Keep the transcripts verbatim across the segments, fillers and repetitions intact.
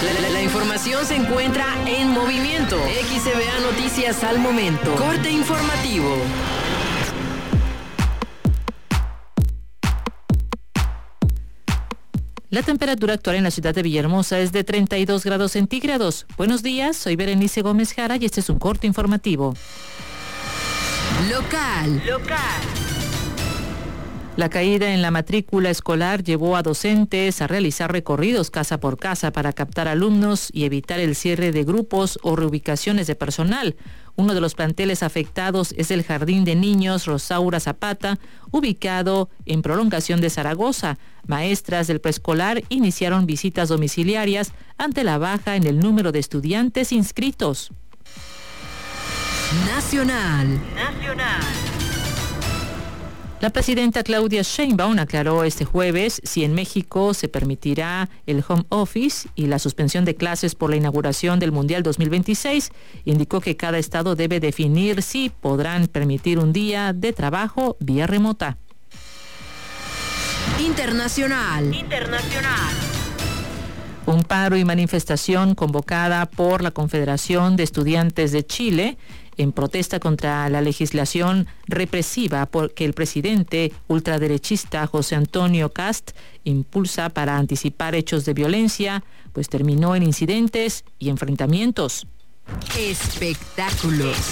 La, la información se encuentra en movimiento. X E B A Noticias al momento. Corte informativo. La temperatura actual en la ciudad de Villahermosa es de treinta y dos grados centígrados. Buenos días, soy Berenice Gómez Jara y este es un corte informativo. Local. Local. La caída en la matrícula escolar llevó a docentes a realizar recorridos casa por casa para captar alumnos y evitar el cierre de grupos o reubicaciones de personal. Uno de los planteles afectados es el Jardín de Niños Rosaura Zapata, ubicado en prolongación de Zaragoza. Maestras del preescolar iniciaron visitas domiciliarias ante la baja en el número de estudiantes inscritos. Nacional. Nacional. La presidenta Claudia Sheinbaum aclaró este jueves si en México se permitirá el home office y la suspensión de clases por la inauguración del Mundial dos mil veintiséis. Indicó que cada estado debe definir si podrán permitir un día de trabajo vía remota. Internacional. Internacional. Un paro y manifestación convocada por la Confederación de Estudiantes de Chile en protesta contra la legislación represiva porque el presidente ultraderechista José Antonio Kast impulsa para anticipar hechos de violencia, pues terminó en incidentes y enfrentamientos. Espectáculos.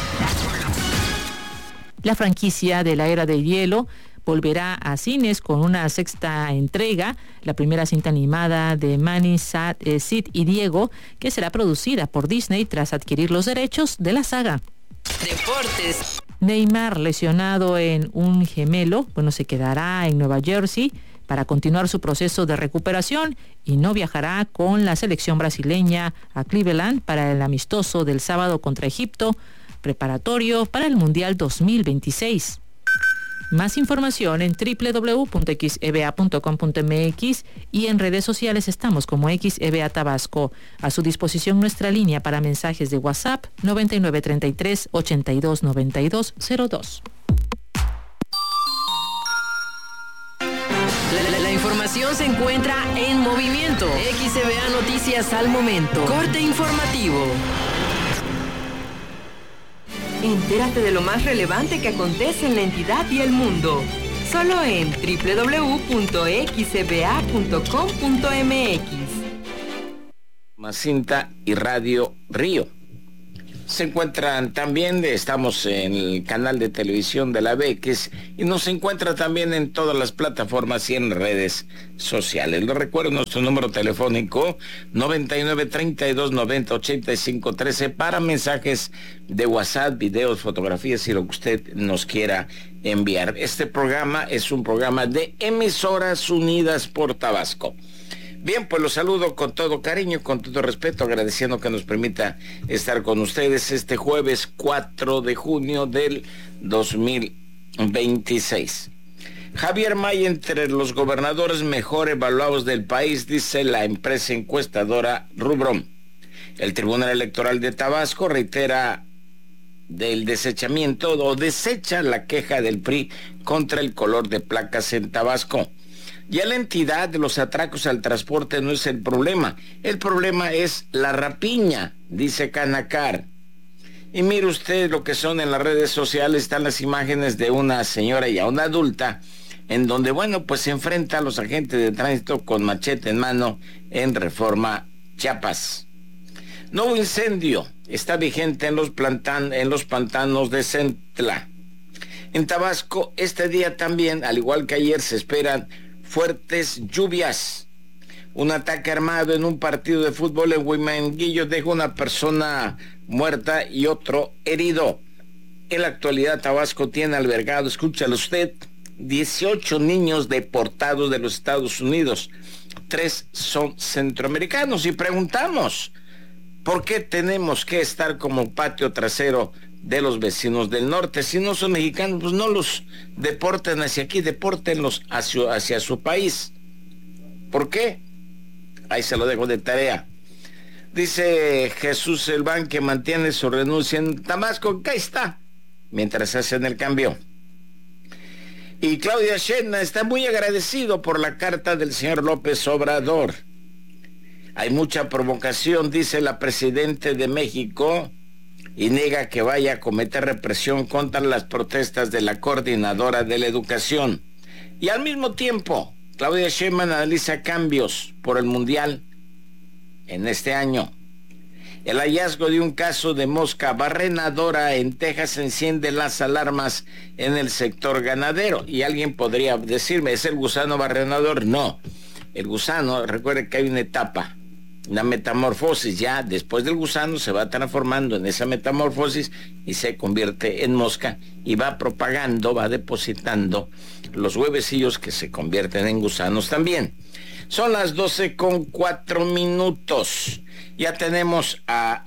La franquicia de la Era del Hielo volverá a cines con una sexta entrega, la primera cinta animada de Manny, Sad, eh, Sid y Diego, que será producida por Disney tras adquirir los derechos de la saga. Deportes. Neymar, lesionado en un gemelo, bueno, se quedará en Nueva Jersey para continuar su proceso de recuperación y no viajará con la selección brasileña a Cleveland para el amistoso del sábado contra Egipto, preparatorio para el Mundial dos mil veintiséis. Más información en doble u doble u doble u punto x e b a punto com punto m x y en redes sociales estamos como X E B A Tabasco. A su disposición nuestra línea para mensajes de WhatsApp noventa y nueve treinta y tres ochenta y dos noventa y dos cero dos. La, la, la información se encuentra en movimiento. X E B A Noticias al momento. Corte informativo. Entérate de lo más relevante que acontece en la entidad y el mundo. Solo en doble u doble u doble u punto x e b a punto com punto m x. Macinta y Radio Río. Se encuentran también, estamos en el canal de televisión de la B X y nos encuentra también en todas las plataformas y en redes sociales. Les recuerdo nuestro número telefónico noventa y nueve treinta y dos noventa ochenta y cinco trece para mensajes de WhatsApp, videos, fotografías y lo que usted nos quiera enviar. Este programa es un programa de Emisoras Unidas por Tabasco. Bien, pues los saludo con todo cariño, con todo respeto, agradeciendo que nos permita estar con ustedes este jueves cuatro de junio del dos mil veintiséis. Javier May entre los gobernadores mejor evaluados del país, dice la empresa encuestadora Rubron. El Tribunal Electoral de Tabasco reitera del desechamiento o desecha la queja del P R I contra el color de placas en Tabasco. Ya la entidad de los atracos al transporte no es el problema. El problema es la rapiña, dice Canacar. Y mire usted lo que son en las redes sociales, están las imágenes de una señora ya una adulta, en donde, bueno, pues se enfrenta a los agentes de tránsito con machete en mano en Reforma, Chiapas. Nuevo incendio está vigente en los, plantan, en los pantanos de Centla. En Tabasco, este día también, al igual que ayer, se esperan fuertes lluvias. Un ataque armado en un partido de fútbol en Huimanguillo dejó una persona muerta y otro herido. En la actualidad, Tabasco tiene albergado, escúchalo usted, dieciocho niños deportados de los Estados Unidos. Tres son centroamericanos y preguntamos, ¿por qué tenemos que estar como patio trasero de los vecinos del norte? Si no son mexicanos, pues no los deporten hacia aquí, depórtenlos hacia, hacia su país. ¿Por qué? Ahí se lo dejo de tarea. Dice Jesús Selván que mantiene su renuncia en Tabasco, que ahí está, mientras hacen el cambio. Y Claudia Sheinbaum está muy agradecido por la carta del señor López Obrador. Hay mucha provocación, dice la presidenta de México, y niega que vaya a cometer represión contra las protestas de la coordinadora de la educación. Y al mismo tiempo, Claudia Sheinbaum analiza cambios por el Mundial en este año. El hallazgo de un caso de mosca barrenadora en Texas enciende las alarmas en el sector ganadero. Y alguien podría decirme, ¿es el gusano barrenador? No. El gusano, recuerde que hay una etapa, una metamorfosis. Ya después del gusano se va transformando en esa metamorfosis y se convierte en mosca y va propagando, va depositando los huevecillos que se convierten en gusanos también. Son las doce con cuatro minutos. Ya tenemos a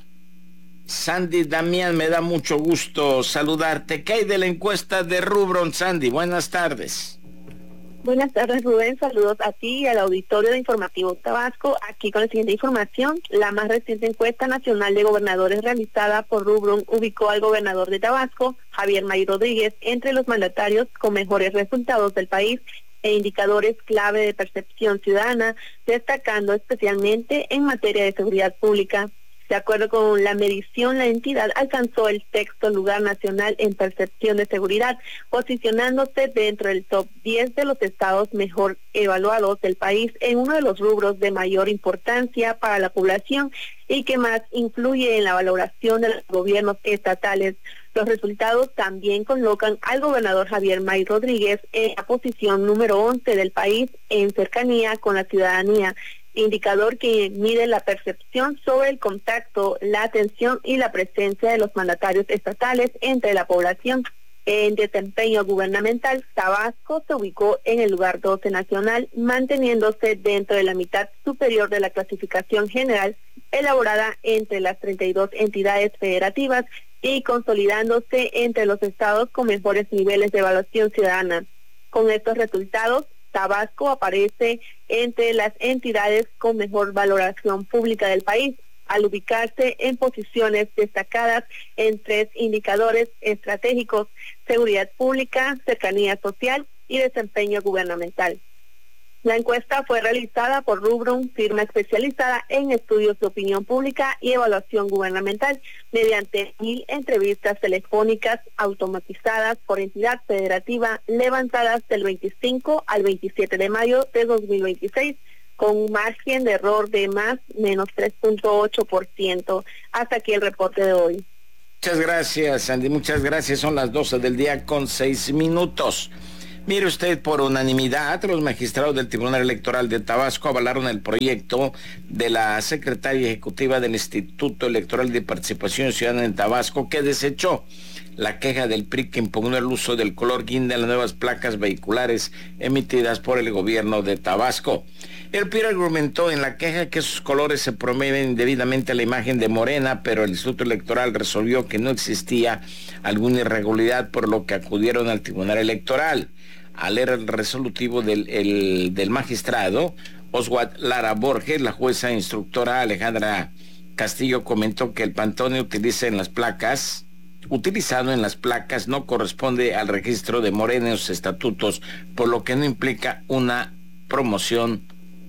Sandy Damián, me da mucho gusto saludarte. ¿Qué hay de la encuesta de Rubron, Sandy? Buenas tardes. Buenas tardes, Rubén. Saludos a ti y al auditorio de Informativo Tabasco. Aquí con la siguiente información. La más reciente encuesta nacional de gobernadores realizada por Rubron ubicó al gobernador de Tabasco, Javier May Rodríguez, entre los mandatarios con mejores resultados del país e indicadores clave de percepción ciudadana, destacando especialmente en materia de seguridad pública. De acuerdo con la medición, la entidad alcanzó el sexto lugar nacional en percepción de seguridad, posicionándose dentro del top diez de los estados mejor evaluados del país en uno de los rubros de mayor importancia para la población y que más influye en la valoración de los gobiernos estatales. Los resultados también colocan al gobernador Javier May Rodríguez en la posición número once del país en cercanía con la ciudadanía, indicador que mide la percepción sobre el contacto, la atención y la presencia de los mandatarios estatales entre la población. En desempeño gubernamental, Tabasco se ubicó en el lugar doce nacional, manteniéndose dentro de la mitad superior de la clasificación general elaborada entre las treinta y dos entidades federativas y consolidándose entre los estados con mejores niveles de evaluación ciudadana. Con estos resultados, Tabasco aparece entre las entidades con mejor valoración pública del país, al ubicarse en posiciones destacadas en tres indicadores estratégicos: seguridad pública, cercanía social y desempeño gubernamental. La encuesta fue realizada por Rubron, firma especializada en estudios de opinión pública y evaluación gubernamental, mediante mil entrevistas telefónicas automatizadas por entidad federativa levantadas del veinticinco al veintisiete de mayo de dos mil veintiséis, con un margen de error de más menos tres punto ocho por ciento. Hasta aquí el reporte de hoy. Muchas gracias, Sandy, muchas gracias. Son las doce del día con seis minutos. Mire usted, por unanimidad, los magistrados del Tribunal Electoral de Tabasco avalaron el proyecto de la secretaria ejecutiva del Instituto Electoral de Participación Ciudadana en Tabasco, que desechó la queja del P R I que impugnó el uso del color guinda en las nuevas placas vehiculares emitidas por el gobierno de Tabasco. El P R I argumentó en la queja que esos colores se promueven indebidamente a la imagen de Morena, pero el Instituto Electoral resolvió que no existía alguna irregularidad, por lo que acudieron al Tribunal Electoral. Al leer el resolutivo del, el, del magistrado Oswald Lara Borges, la jueza instructora Alejandra Castillo comentó que el pantone utiliza en las placas, utilizado en las placas no corresponde al registro de Morena en sus estatutos, por lo que no implica una promoción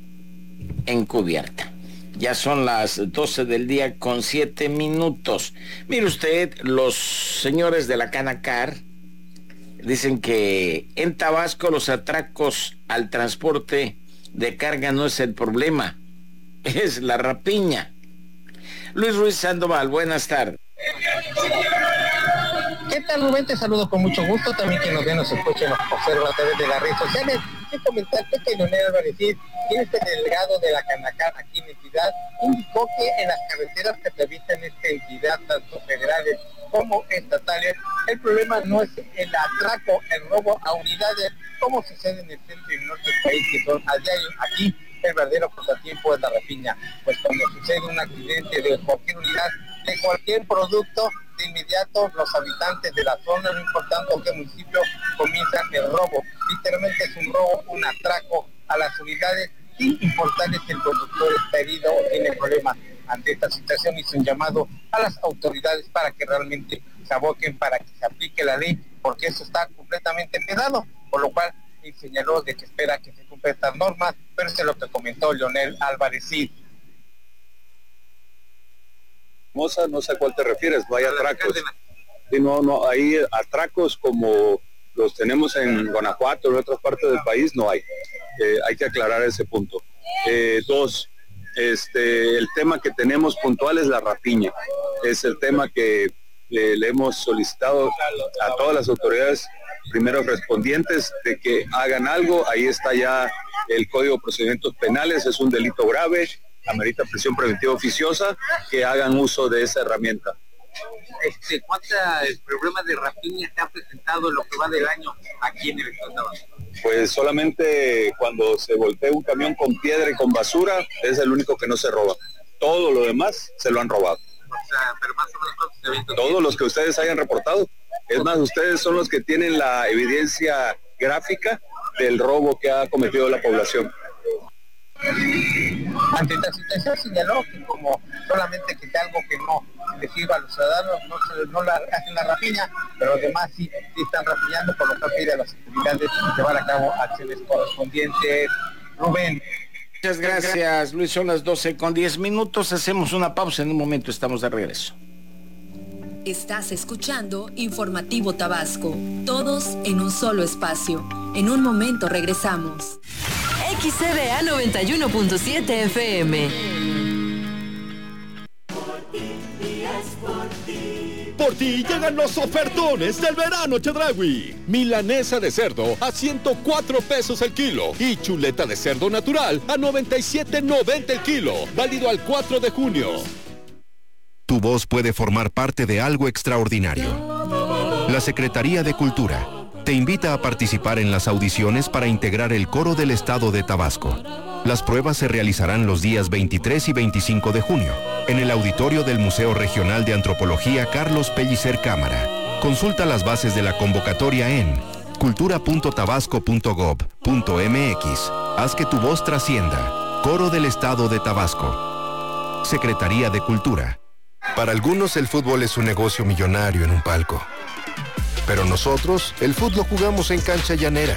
encubierta. Ya son las doce del día con siete minutos. Mire usted, los señores de la Canacar dicen que en Tabasco los atracos al transporte de carga no es el problema, es la rapiña. Luis Ruiz Sandoval, buenas tardes. ¿Qué tal, Rubén? Te saludo con mucho gusto. También que nos ven, nos escuchen, nos observan a través de las redes sociales. Quiero comentarte que Leonel Álvarez, quien es el delegado de la Canacar aquí en la entidad, indicó que en las carreteras que atraviesan esta entidad, tanto federales como estatales, el problema no es el atraco, el robo a unidades, como sucede en el centro y el norte del país, que son a diario. Aquí el verdadero contratiempo es la rapiña, pues cuando sucede un accidente de cualquier unidad, de cualquier producto, de inmediato los habitantes de la zona, no importando qué municipio, comienzan el robo. Literalmente es un robo, un atraco a las unidades, sin importarles si el conductor está herido o tiene problemas. Ante esta situación hizo un llamado a las autoridades para que realmente se aboquen para que se aplique la ley, porque eso está completamente empedado, por lo cual señaló de que espera que se cumplan estas normas, pero eso es lo que comentó Leonel Álvarez. Moza, no sé a cuál te refieres, no hay atracos. Sí, no, no, hay atracos como los tenemos en Guanajuato, en otras partes del país, no hay. Eh, hay que aclarar ese punto. Eh, dos, este, el tema que tenemos puntual es la rapiña. Es el tema que le, le hemos solicitado a todas las autoridades primero respondientes de que hagan algo. Ahí está ya el Código de Procedimientos Penales, es un delito grave, amerita prisión preventiva oficiosa, que hagan uso de esa herramienta. Este, ¿Cuántos problemas de rapiña se han presentado en lo que va del año aquí en el estado de Tabasco? Pues solamente cuando se voltea un camión con piedra y con basura, es el único que no se roba. Todo lo demás se lo han robado. O sea, pero más o menos ¿cuántos eventos? Todos los que ustedes hayan reportado. Es más, ustedes son los que tienen la evidencia gráfica del robo que ha cometido la población. Ante esta situación señaló que como solamente que sea algo que no les sirva a los ciudadanos, no, se, no la, hacen la rapiña, pero los demás sí, sí están rapiñando, por lo que pide a las autoridades llevar a cabo acciones correspondientes. Rubén. Muchas gracias, Luis. Son las doce con diez minutos. Hacemos una pausa. En un momento estamos de regreso. Estás escuchando Informativo Tabasco. Todos en un solo espacio. En un momento regresamos. X C B A noventa y uno punto siete F M. Por ti llegan los ofertones del verano Chedraui. Milanesa de cerdo a ciento cuatro pesos el kilo y chuleta de cerdo natural a noventa y siete noventa el kilo. Válido al cuatro de junio. Tu voz puede formar parte de algo extraordinario. La Secretaría de Cultura te invita a participar en las audiciones para integrar el coro del estado de Tabasco. Las pruebas se realizarán los días veintitrés y veinticinco de junio, en el auditorio del Museo Regional de Antropología Carlos Pellicer Cámara. Consulta las bases de la convocatoria en cultura punto tabasco punto gob punto m x. Haz que tu voz trascienda. Coro del estado de Tabasco. Secretaría de Cultura. Para algunos el fútbol es un negocio millonario en un palco. Pero nosotros, el fútbol jugamos en cancha llanera.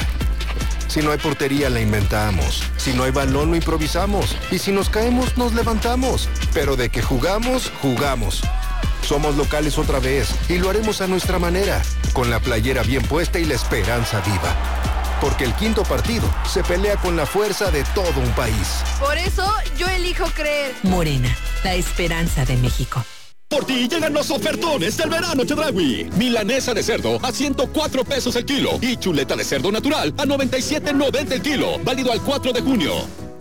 Si no hay portería, la inventamos. Si no hay balón, lo improvisamos. Y si nos caemos, nos levantamos. Pero de que jugamos, jugamos. Somos locales otra vez y lo haremos a nuestra manera, con la playera bien puesta y la esperanza viva. Porque el quinto partido se pelea con la fuerza de todo un país. Por eso, yo elijo creer. Morena, la esperanza de México. Por ti llegan los ofertones del verano Chedraui. Milanesa de cerdo a ciento cuatro pesos el kilo y chuleta de cerdo natural a noventa y siete noventa el kilo. Válido al cuatro de junio.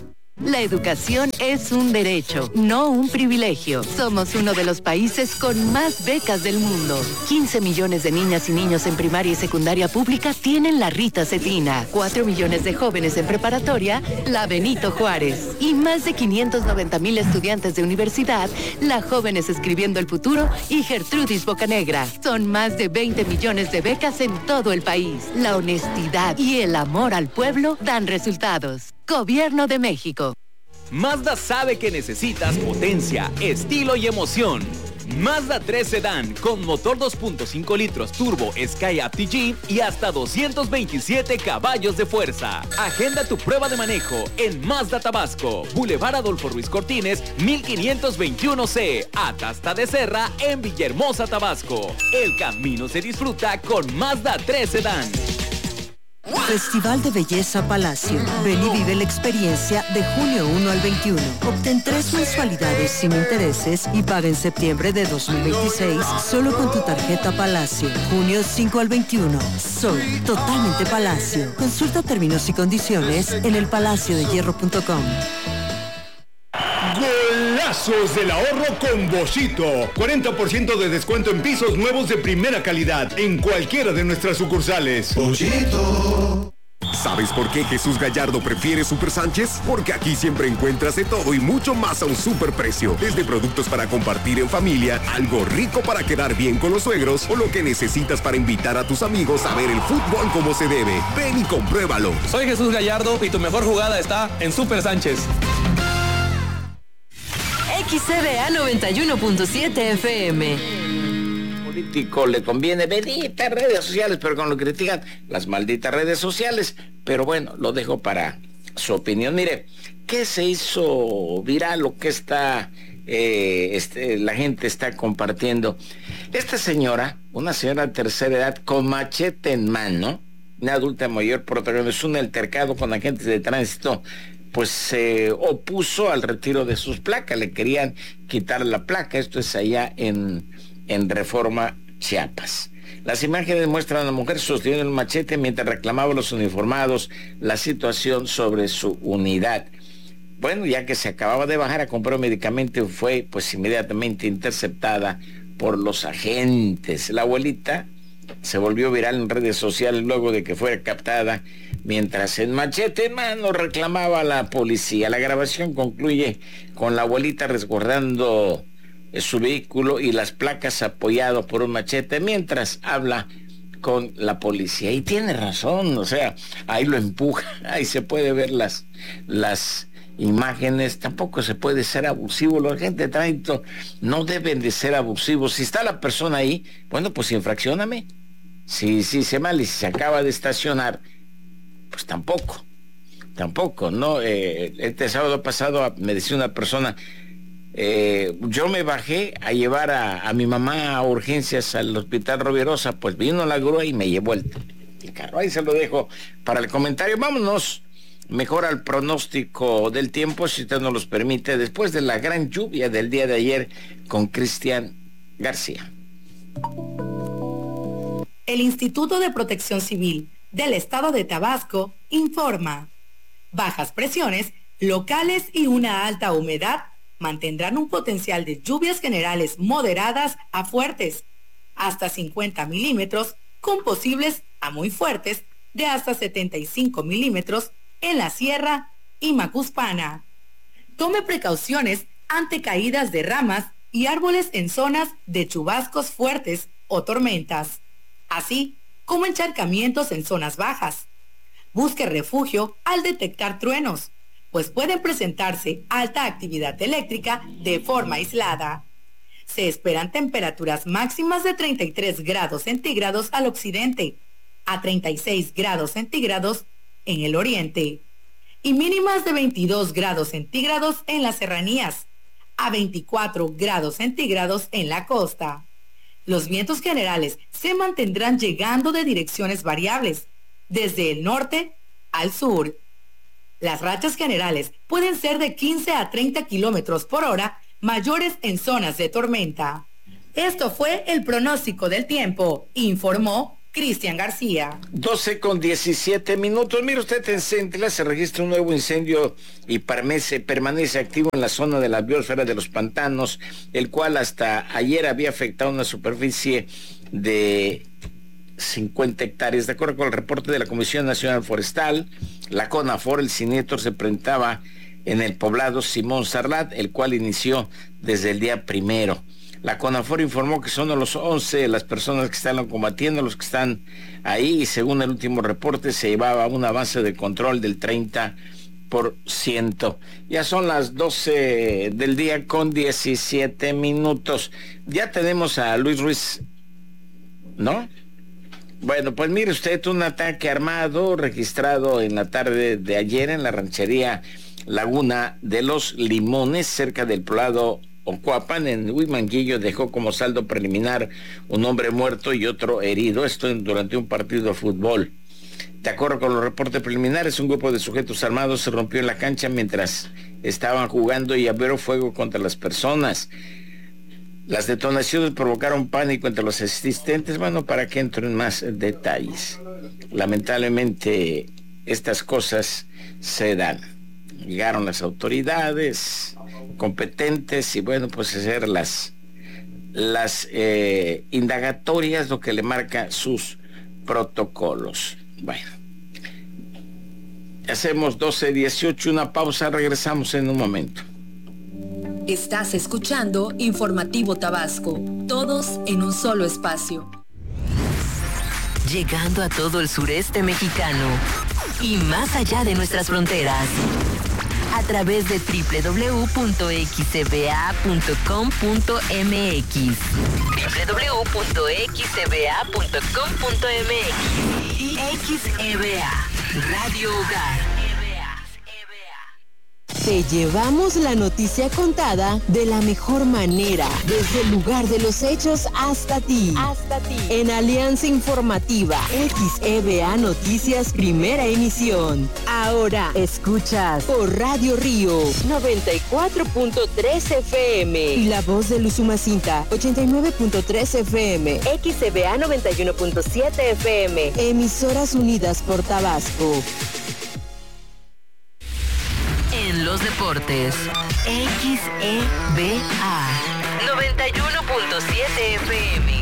La educación es un derecho, no un privilegio. Somos uno de los países con más becas del mundo. quince millones de niñas y niños en primaria y secundaria pública tienen la Rita Cetina. cuatro millones de jóvenes en preparatoria, la Benito Juárez. Y más de quinientos noventa mil estudiantes de universidad, la Jóvenes Escribiendo el Futuro y Gertrudis Bocanegra. Son más de veinte millones de becas en todo el país. La honestidad y el amor al pueblo dan resultados. Gobierno de México. Mazda sabe que necesitas potencia, estilo y emoción. Mazda tres Sedán con motor dos punto cinco litros turbo Skyactiv T G y hasta doscientos veintisiete caballos de fuerza. Agenda tu prueba de manejo en Mazda Tabasco, Boulevard Adolfo Ruiz Cortines, mil quinientos veintiuno C, Atasta de Serra en Villahermosa, Tabasco. El camino se disfruta con Mazda tres Sedán. Festival de Belleza Palacio. Ven y vive la experiencia de junio uno al veintiuno. Obtén tres mensualidades sin intereses y paga en septiembre de dos mil veintiséis solo con tu tarjeta Palacio. junio cinco al veintiuno. Soy totalmente Palacio. Consulta términos y condiciones en el palacio de hierro punto com. Golazos del ahorro con Boschito. cuarenta por ciento de descuento en pisos nuevos de primera calidad en cualquiera de nuestras sucursales. Boschito. ¿Sabes por qué Jesús Gallardo prefiere Super Sánchez? Porque aquí siempre encuentras de todo y mucho más a un super precio. Desde productos para compartir en familia, algo rico para quedar bien con los suegros o lo que necesitas para invitar a tus amigos a ver el fútbol como se debe. Ven y compruébalo. Soy Jesús Gallardo y tu mejor jugada está en Super Sánchez. X C B A noventa y uno punto siete F M. Político le conviene benditas redes sociales, pero cuando lo critican, las malditas redes sociales. Pero bueno, lo dejo para su opinión. Mire, ¿qué se hizo viral o qué está eh, este, la gente está compartiendo. Esta señora, una señora de tercera edad con machete en mano, una adulta mayor, protagonizó un altercado con agentes de tránsito, pues se opuso al retiro de sus placas, le querían quitar la placa. Esto es allá en, en Reforma, Chiapas. Las imágenes muestran a la mujer sosteniendo el machete mientras reclamaba a los uniformados la situación sobre su unidad. Bueno, ya que se acababa de bajar a comprar un medicamento, fue pues inmediatamente interceptada por los agentes. La abuelita se volvió viral en redes sociales luego de que fuera captada mientras en machete en mano reclamaba a la policía. La grabación concluye con la abuelita resguardando su vehículo y las placas apoyado por un machete mientras habla con la policía. Y tiene razón, o sea, ahí lo empuja, ahí se puede ver las, las imágenes. Tampoco se puede ser abusivo. Los agentes de tránsito no deben de ser abusivos. Si está la persona ahí, bueno, pues infraccióname. Si, si se mal y si se acaba de estacionar, pues tampoco, tampoco, ¿no? Eh, este sábado pasado me decía una persona, eh, yo me bajé a llevar a, a mi mamá a urgencias al hospital Rovirosa, pues vino la grúa y me llevó el, el carro. Ahí se lo dejo para el comentario. Vámonos mejor al pronóstico del tiempo, si usted nos los permite, después de la gran lluvia del día de ayer con Cristian García. El Instituto de Protección Civil del Estado de Tabasco informa: bajas presiones locales y una alta humedad mantendrán un potencial de lluvias generales moderadas a fuertes, hasta cincuenta milímetros, con posibles a muy fuertes de hasta setenta y cinco milímetros en la Sierra y Macuspana. Tome precauciones ante caídas de ramas y árboles en zonas de chubascos fuertes o tormentas, así como encharcamientos en zonas bajas. Busque refugio al detectar truenos, pues pueden presentarse alta actividad eléctrica de forma aislada. Se esperan temperaturas máximas de treinta y tres grados centígrados al occidente, a treinta y seis grados centígrados en el oriente, y mínimas de veintidós grados centígrados en las serranías, a veinticuatro grados centígrados en la costa. Los vientos generales se mantendrán llegando de direcciones variables, desde el norte al sur. Las rachas generales pueden ser de quince a treinta kilómetros por hora, mayores en zonas de tormenta. Esto fue el pronóstico del tiempo, informó Cristian García. doce con diecisiete minutos. Mire usted, en Centla se registra un nuevo incendio y permanece, permanece activo en la zona de la biosfera de los pantanos, el cual hasta ayer había afectado una superficie de cincuenta hectáreas. De acuerdo con el reporte de la Comisión Nacional Forestal, la CONAFOR, el siniestro se presentaba en el poblado Simón Sarlat, el cual inició desde el día primero. La CONAFOR informó que son los once las personas que están combatiendo, los que están ahí, y según el último reporte se llevaba un avance de control del treinta por ciento. Ya son las doce del día con diecisiete minutos. Ya tenemos a Luis Ruiz, ¿no? Bueno, pues mire usted, un ataque armado registrado en la tarde de ayer en la ranchería Laguna de los Limones, cerca del poblado Ocuapan, en Huimanguillo, dejó como saldo preliminar un hombre muerto y otro herido, esto durante un partido de fútbol. De acuerdo con los reportes preliminares, un grupo de sujetos armados se rompió en la cancha mientras estaban jugando y abrió fuego contra las personas. Las detonaciones provocaron pánico entre los asistentes. Bueno, para que entro en más detalles. Lamentablemente, estas cosas se dan. Llegaron las autoridades competentes y bueno, pues hacer las, las eh, indagatorias, lo que le marca sus protocolos. Bueno, hacemos doce dieciocho, una pausa, regresamos en un momento. Estás escuchando Informativo Tabasco, todos en un solo espacio. Llegando a todo el sureste mexicano y más allá de nuestras fronteras. A través de doble u doble u doble u punto x e b a punto com punto m x. doble u doble u doble u punto x e b a punto com punto m x y X E B A, Radio Hogar. Te llevamos la noticia contada de la mejor manera, desde el lugar de los hechos hasta ti. Hasta ti. En Alianza Informativa, X E B A Noticias, primera emisión. Ahora escuchas por Radio Río noventa y cuatro punto tres F M y La Voz de Usumacinta ochenta y nueve punto tres F M. X E B A noventa y uno punto siete F M. Emisoras unidas por Tabasco. En los deportes, X E B A noventa y uno punto siete F M.